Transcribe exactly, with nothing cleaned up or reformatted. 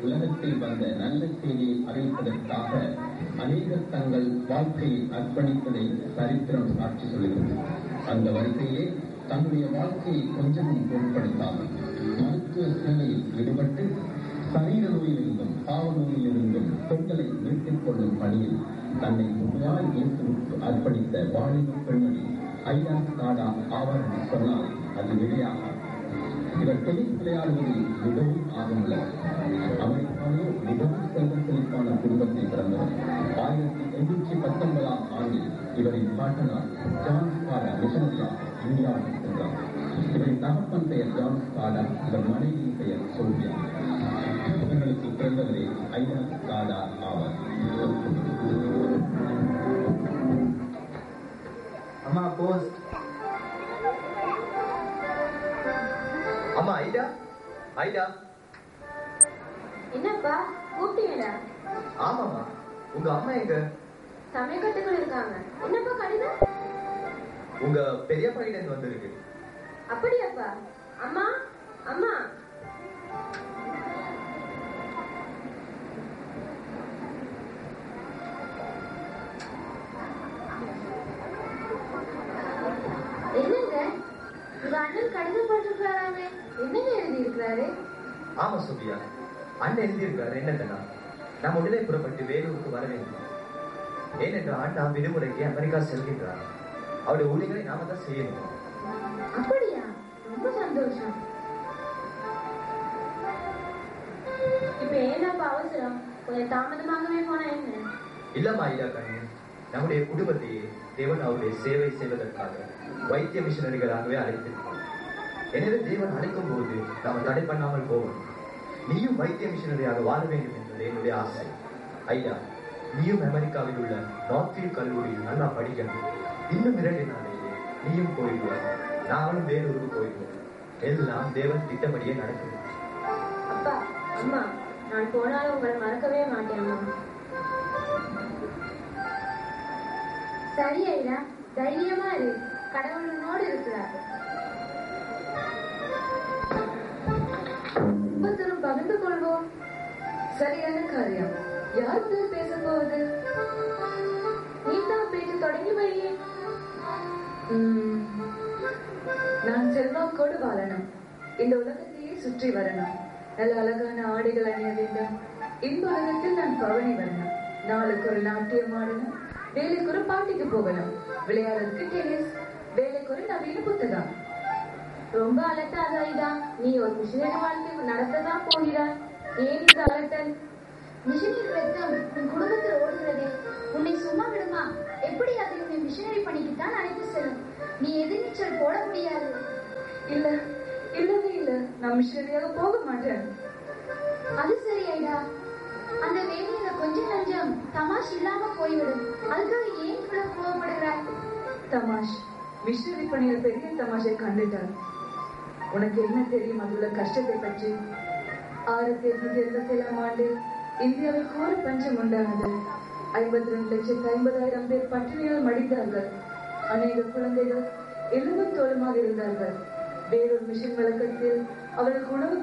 உலகத்தில் வந்த நல்ல செய்தியை அறிவிப்பதற்காக அநேகர் தங்கள் வாழ்க்கையை அர்ப்பணித்ததை சரித்திரம் சாட்சி சொல்கிறது. அந்த வரிசையே தன்னுடைய வாழ்க்கையை கொஞ்சமும் பொருட்படுத்தாமல் மருத்துவ சேவையில் ஈடுபட்டு சரீர நோயிலிருந்தும் பாவ நோயிலிருந்தும் பெண்களை மீட்டுக் கொள்ளும் பணியில் தன்னை முழுமையாய் இயேசுவுக்கு அர்ப்பணித்த வாலிப பெண்மணி ஐயா காடா ஆவார் என்று சொன்னால் அது விடையாக. இவர் டென்னிஸ் விளையாடுவதில் மிகவும் ஆர்வமுள்ளவர். அமெரிக்காவிலே மிகவும் செல்வ செழிப்பான குடும்பத்தில் பிறந்தவர். ஆயிரத்தி எண்ணூற்றி பத்தொன்பதாம் ஆண்டில் இவரின் பாட்டனார் ஜான் ஸ்காடா மிஷனரியா இந்தியாவுக்கு சென்றார். இவரின் தகப்பன் பெயர் ஜான் ஸ்காடா, இவர் மனைவியின் பெயர் சோபியா. இவர்களுக்கு பிறந்தவரே ஐயா ஸ்காடா ஆவார். அம்மா போஸ்ட். அம்மா ஐடா, ஐடா. என்னப்பா கூப்பிட்டீங்களா? ஆமாம்மா, உங்க அம்மா எங்க? சமய கட்டுக்குள்ள இருக்காங்க. என்னப்பா கடிதம்? உங்க பெரியப்பா கிட்ட இருந்து வந்திருக்கு. அப்படியாப்பா? அம்மா, அம்மா. என்னங்க உங்க அண்ணன் கடிதம் போட்டிருக்காராமே, என்னங்க எழுதி இருக்கிறாரு? ஆமா சோபியா, அண்ணன் எழுதியிருக்காரு என்னன்னா, நாம் உடனே புறப்பட்டு வேலூருக்கு வர வேண்டும். ஏனென்றால் அண்ணா விடுமுறைக்கு அமெரிக்கா செல்கின்றார். அவருடைய ஊழியர்களை நாம தான் செய்யணும். அப்படியா? ரொம்ப சந்தோஷம். இப்ப ஏன்னாப்பா அவசரம்? கொஞ்சம் தாமதமாகவே போனா என்ன? இல்லம்மா ஐயா கண்ணு, நம்முடைய குடும்பத்தையே தேவன் அவருடைய சேவை செய்வதற்காக வைத்திய மிஷனரிகளாகவே அழைத்திருக்கிறார். எனவே தேவன் அழைக்கும் போது நாம் தடை பண்ணாமல் போவோம். நீயும் வைத்திய மிஷனரியாக வாழ வேண்டும் என்பது என்னுடைய ஆசை. ஐயா, நீயும் அமெரிக்காவில் உள்ள நார்த்ஃபீல்ட் கல்லூரியில் நல்லா படிக்கணும். இன்னும் இரண்டு நாளையே நீயும் போயிடுவார், நானும் வேலூருக்கு போயிடுவோம். எல்லாம் தேவன் திட்டப்படியே நடக்குது. அப்பா, அம்மா, நான் போனாலும் உங்களை மறக்கவே மாட்டேன் அம்மா. சரி ஐயா, தைரியமா இரு, கடவுள் உன்னோடு இருக்கிறார். ஒவ்வொருத்தரும் பகிர்ந்து கொள்வோம். சரியான காரியம். யார் முதல் பேச போவது? நீ தான் பேச்சு தொடங்கி வையே. நான் செல்வாக்கோடு வாழணும். இந்த உலகத்தையே சுற்றி வரணும். நல்ல அழகான ஆடைகள் அணிய வேண்டும். இந்த உலகத்தில் நான் பவனி வரணும். நாளுக்கு ஒரு நாட்டியம் ஆடணும். வேலைக்கு ஒரு பாட்டிக்கு போகணும். விளையாடுறதுக்கு டென்னிஸ். வேலைக்கு ஒரு நவீன புத்தகம். ரொம்ப அலட்டாத ஐயா, நீ ஒரு மிஷனரி வாழ்க்கை நடத்ததான் போகிறாய். ஏன் இந்த அலட்டல்? மிஷனரி ரத்தம் உன் குடும்பத்தில் ஓடுகிறதே, உன்னை சும்மா விடுமா? எப்படி அதை உன்னை மிஷனரி பணிக்குத்தான் அழைத்து செல்லும். நீ எதிர்நீச்சல் போட முடியாது. இல்ல, இல்லவே இல்ல, நான் மிஷனரியாக போக மாட்டேன். அது சரி ஐடா, அந்த வேலையில கொஞ்சம் நஞ்சம் தமாஷ் இல்லாம போய்விடும். அதுக்காக ஏன் இவ்வளவு கோவப்படுகிறாய்? தமாஷ் மிஷனரி பணியில பெரிய தமாஷை கண்டுட்டார். உனக்கு என்ன தெரியும் அதுள்ள கஷ்டத்தை பற்றி? ஆயிரத்தி எட்நூத்தி எழுபத்தி ஏழாம் ஆண்டு இந்தியாவில் கோர பஞ்சம் உண்டானது. ஐம்பத்தி ரெண்டு லட்சத்து ஐம்பதாயிரம் பேர் பட்டினியால் மடிந்தார்கள். அநேக குழந்தைகள் எலும்பும் தோலுமாக இருந்தார்கள். வேறொரு மிஷன் வழக்கத்தில் அவர்களுக்கு உணவு